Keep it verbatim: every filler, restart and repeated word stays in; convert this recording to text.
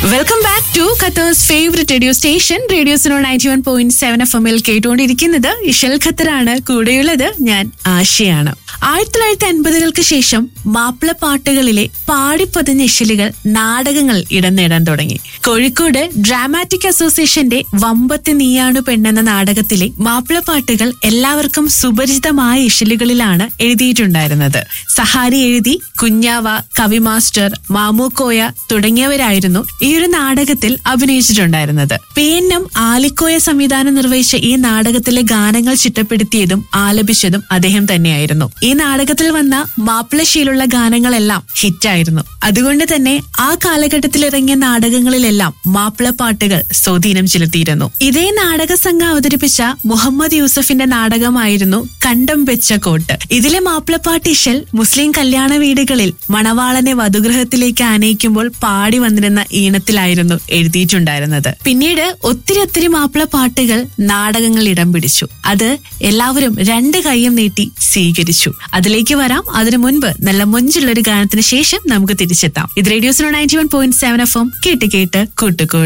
Welcome back to Qatar's favourite radio station radio Suno ninety one point seven F എമ്മിൽ കേട്ടുകൊണ്ടിരിക്കുന്നത് ഇഷൽ ഖത്തറാണ്. കൂടെയുള്ളത് ഞാൻ ആശയാണ്. ആയിരത്തി തൊള്ളായിരത്തി അൻപതുകൾക്ക് ശേഷം മാപ്പിളപ്പാട്ടുകളിലെ പാടിപ്പതിഞ്ഞ ഇശലുകൾ നാടകങ്ങൾ ഇടം നേടാൻ തുടങ്ങി. കോഴിക്കോട് ഡ്രാമാറ്റിക് അസോസിയേഷന്റെ വമ്പത്ത് നീയാണ് പെണ്ണെന്ന നാടകത്തിലെ മാപ്പിളപ്പാട്ടുകൾ എല്ലാവർക്കും സുപരിചിതമായ ഇശലുകളിലാണ് എഴുതിയിട്ടുണ്ടായിരുന്നത്. സഹാരി എഴുതി, കുഞ്ഞാവ, കവി മാസ്റ്റർ, മാമൂക്കോയ തുടങ്ങിയവരായിരുന്നു ഈ ഒരു നാടകത്തിൽ അഭിനയിച്ചിട്ടുണ്ടായിരുന്നത്. പി എൻ എം ആലിക്കോയ സംവിധാനം നിർവഹിച്ച ഈ നാടകത്തിലെ ഗാനങ്ങൾ ചിട്ടപ്പെടുത്തിയതും ആലപിച്ചതും അദ്ദേഹം തന്നെയായിരുന്നു. ഈ നാടകത്തിൽ വന്ന മാപ്പിളശീലുള്ള ഗാനങ്ങളെല്ലാം ഹിറ്റായിരുന്നു. അതുകൊണ്ട് തന്നെ ആ കാലഘട്ടത്തിൽ ഇറങ്ങിയ നാടകങ്ങളിലെല്ലാം മാപ്പിളപ്പാട്ടുകൾ സ്വാധീനം ചെലുത്തിയിരുന്നു. ഇതേ നാടക സംഘം അവതരിപ്പിച്ച മുഹമ്മദ് യൂസഫിന്റെ നാടകമായിരുന്നു കണ്ടം വെച്ച കോട്ട്. ഇതിലെ മാപ്പിളപ്പാട്ട് ഇശൽ മുസ്ലിം കല്യാണ വീടുകളിൽ മണവാളനെ വധുഗൃഹത്തിലേക്ക് ആനയിക്കുമ്പോൾ പാടി വന്നിരുന്ന ഈണത്തിലായിരുന്നു എഴുതിയിട്ടുണ്ടായിരുന്നത്. പിന്നീട് ഒത്തിരി ഒത്തിരി മാപ്പിളപ്പാട്ടുകൾ നാടകങ്ങൾ ഇടം പിടിച്ചു. അത് എല്ലാവരും രണ്ട് കൈയും നീട്ടി സ്വീകരിച്ചു. അതിലേക്ക് വരാം. അതിനു മുൻപ് നല്ല മൊഞ്ചുള്ള ഒരു ഗാനത്തിന് ശേഷം നമുക്ക് തിരിച്ചെത്താം. ഇത് radio Suno ninety one point seven F M കേട്ട് കേട്ട് കൂട്ടുകൂടി.